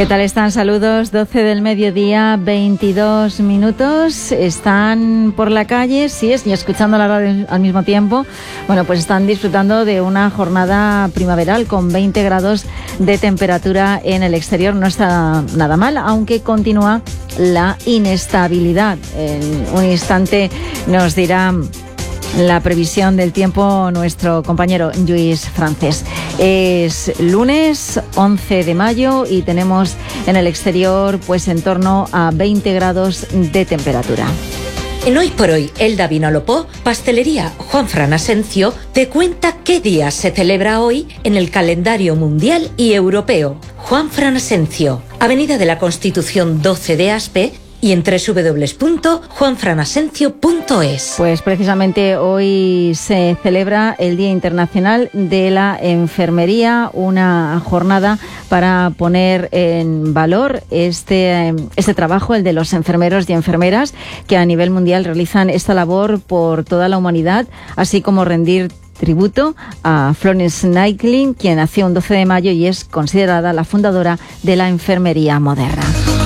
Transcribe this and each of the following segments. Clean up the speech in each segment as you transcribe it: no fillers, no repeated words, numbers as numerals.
¿Qué tal están? Saludos, 12 del mediodía, 22 minutos. Están por la calle, sí, y escuchando la radio al mismo tiempo. Bueno, pues están disfrutando de una jornada primaveral con 20 grados de temperatura en el exterior. No está nada mal, aunque continúa la inestabilidad. En un instante nos dirá la previsión del tiempo nuestro compañero Lluís Francés. Es lunes 11 de mayo y tenemos en el exterior pues en torno a 20 grados de temperatura. En Hoy por Hoy, Elda Vinalopó, Pastelería Juanfran Asencio, te cuenta qué día se celebra hoy en el calendario mundial y europeo. Juanfran Asencio, Avenida de la Constitución 12 de Aspe, y en www.juanfranasencio.es. Pues precisamente hoy se celebra el Día Internacional de la Enfermería, una jornada para poner en valor este trabajo, el de los enfermeros y enfermeras que a nivel mundial realizan esta labor por toda la humanidad, así como rendir tributo a Florence Nightingale, quien nació un 12 de mayo y es considerada la fundadora de la enfermería moderna.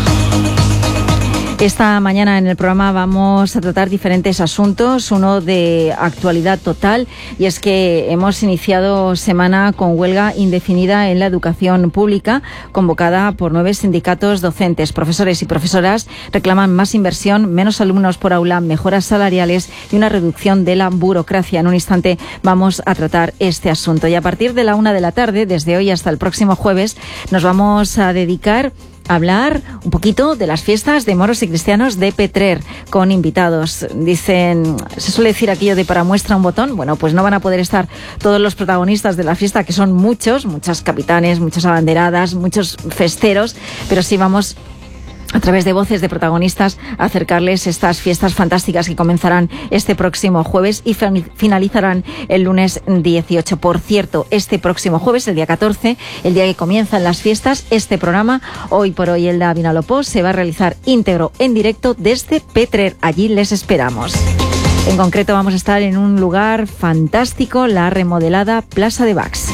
Esta mañana en el programa vamos a tratar diferentes asuntos, uno de actualidad total, y es que hemos iniciado semana con huelga indefinida en la educación pública, convocada por 9 sindicatos docentes. Profesores y profesoras reclaman más inversión, menos alumnos por aula, mejoras salariales y una reducción de la burocracia. En un instante vamos a tratar este asunto. Y a partir de la 1 de la tarde, desde hoy hasta el próximo jueves, nos vamos a dedicar hablar un poquito de las fiestas de moros y cristianos de Petrer con invitados. Dicen, se suele decir aquello de para muestra un botón. Bueno, pues no van a poder estar todos los protagonistas de la fiesta, que son muchos capitanes, muchas abanderadas, muchos festeros, pero sí vamos a través de voces de protagonistas a acercarles estas fiestas fantásticas que comenzarán este próximo jueves y finalizarán el lunes 18. Por cierto, este próximo jueves, el día 14, el día que comienzan las fiestas, este programa, Hoy por Hoy Elda Vinalopó, se va a realizar íntegro en directo desde Petrer. Allí les esperamos. En concreto vamos a estar en un lugar fantástico, la remodelada Plaza de Baix.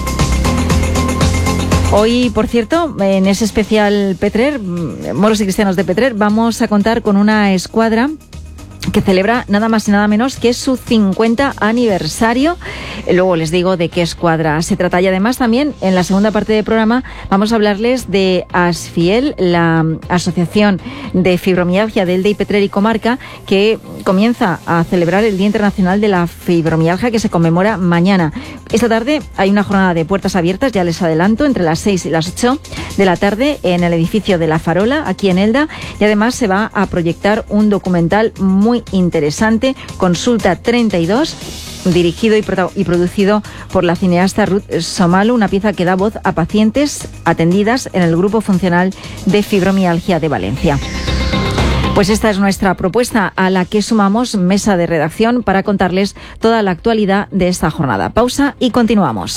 Hoy, por cierto, en ese especial Petrer, moros y cristianos de Petrer, vamos a contar con una escuadra que celebra nada más y nada menos que su 50 aniversario. Luego les digo de qué escuadra se trata. Y además también en la segunda parte del programa vamos a hablarles de ASFIEL, la Asociación de Fibromialgia de Elda y Petrer y Comarca, que comienza a celebrar el Día Internacional de la Fibromialgia, que se conmemora mañana. Esta tarde hay una jornada de puertas abiertas, ya les adelanto, entre las 6 y las 8 de la tarde en el edificio de La Farola, aquí en Elda, y además se va a proyectar un documental muy interesante, Consulta 32, dirigido y producido por la cineasta Ruth Somalu, una pieza que da voz a pacientes atendidas en el Grupo Funcional de Fibromialgia de Valencia. Pues esta es nuestra propuesta, a la que sumamos mesa de redacción para contarles toda la actualidad de esta jornada. Pausa y continuamos.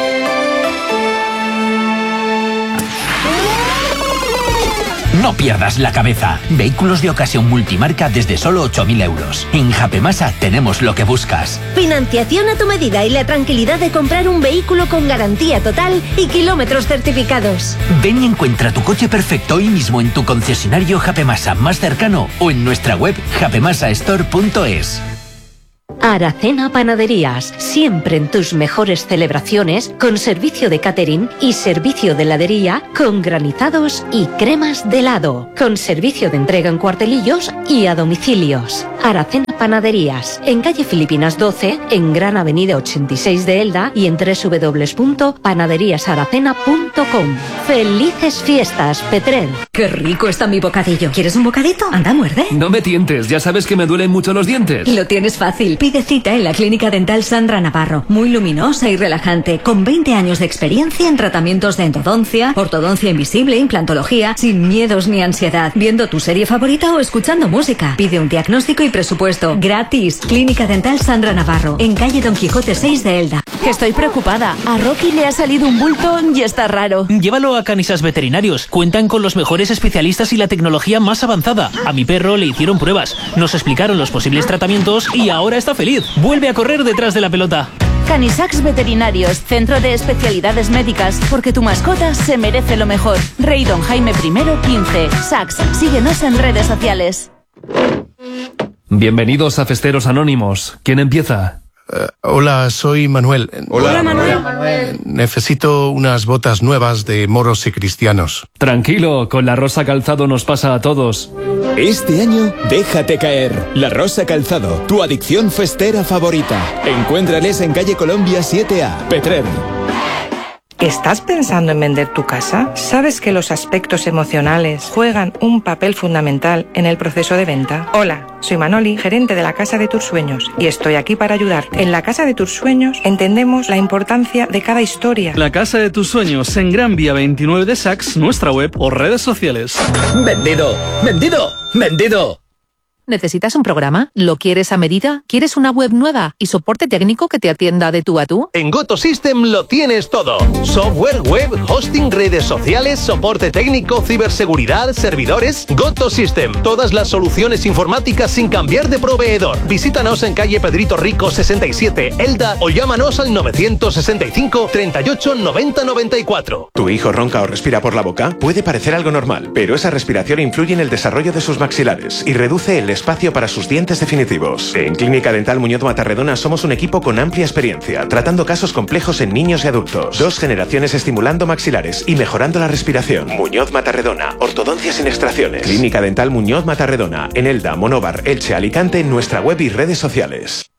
No pierdas la cabeza. Vehículos de ocasión multimarca desde solo 8.000 euros. En Japemasa tenemos lo que buscas. Financiación a tu medida y la tranquilidad de comprar un vehículo con garantía total y kilómetros certificados. Ven y encuentra tu coche perfecto hoy mismo en tu concesionario Japemasa más cercano o en nuestra web japemasastore.es. Aracena Panaderías, siempre en tus mejores celebraciones, con servicio de catering y servicio de heladería, con granizados y cremas de helado, con servicio de entrega en cuartelillos y a domicilios. Aracena Panaderías, en calle Filipinas 12, en Gran Avenida 86 de Elda y en www.panaderiasaracena.com. ¡Felices fiestas, Petrer! ¡Qué rico está mi bocadillo! ¿Quieres un bocadito? Anda, muerde. No me tientes, ya sabes que me duelen mucho los dientes. Lo tienes fácil. Pide cita en la Clínica Dental Sandra Navarro. Muy luminosa y relajante, con 20 años de experiencia en tratamientos de endodoncia, ortodoncia invisible, implantología, sin miedos ni ansiedad, viendo tu serie favorita o escuchando música. Pide un diagnóstico y presupuesto gratis. Clínica Dental Sandra Navarro, en calle Don Quijote 6 de Elda. Estoy preocupada. A Rocky le ha salido un bulto y está raro. Llévalo a Canisas Veterinarios. Cuentan con los mejores especialistas y la tecnología más avanzada. A mi perro le hicieron pruebas, nos explicaron los posibles tratamientos y ahora está feliz. Vuelve a correr detrás de la pelota. Canisax Veterinarios, centro de especialidades médicas, porque tu mascota se merece lo mejor. Rey Don Jaime I, 15. Sax, síguenos en redes sociales. Bienvenidos a Festeros Anónimos. ¿Quién empieza? Hola, soy Manuel. Hola, Manuel. Necesito unas botas nuevas de moros y cristianos. Tranquilo, con La Rosa Calzado nos pasa a todos. Este año, déjate caer. La Rosa Calzado, tu adicción festera favorita. Encuéntrales en calle Colombia 7A, Petrer. ¿Estás pensando en vender tu casa? ¿Sabes que los aspectos emocionales juegan un papel fundamental en el proceso de venta? Hola, soy Manoli, gerente de la Casa de tus Sueños, y estoy aquí para ayudar. En la Casa de tus Sueños entendemos la importancia de cada historia. La Casa de tus Sueños en Gran Vía 29 de Sax, nuestra web o redes sociales. ¡Vendido! ¡Vendido! ¡Vendido! ¿Necesitas un programa? ¿Lo quieres a medida? ¿Quieres una web nueva y soporte técnico que te atienda de tú a tú? En GoToSystem lo tienes todo. Software, web, hosting, redes sociales, soporte técnico, ciberseguridad, servidores. GoToSystem. Todas las soluciones informáticas sin cambiar de proveedor. Visítanos en calle Pedrito Rico 67, Elda, o llámanos al 965 38 90 94. ¿Tu hijo ronca o respira por la boca? Puede parecer algo normal, pero esa respiración influye en el desarrollo de sus maxilares y reduce el espacio para sus dientes definitivos. En Clínica Dental Muñoz Matarredona somos un equipo con amplia experiencia, tratando casos complejos en niños y adultos. 2 generaciones estimulando maxilares y mejorando la respiración. Muñoz Matarredona, ortodoncia sin extracciones. Clínica Dental Muñoz Matarredona, en Elda, Monóvar, Elche, Alicante, en nuestra web y redes sociales.